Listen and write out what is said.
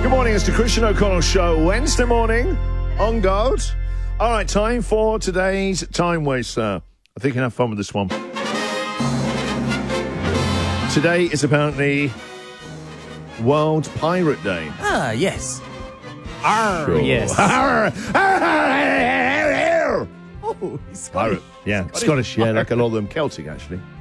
Good morning, it's the Christian O'Connell Show, Wednesday morning on God. All right, time for today's Time Waster. I think you can have fun with this one. Today is apparently World Pirate Day. Ah, yes. Sure. Yes. Arr. Oh, he's Pirate. Yeah, Scottish. Yeah, like a lot of them Celtic, actually.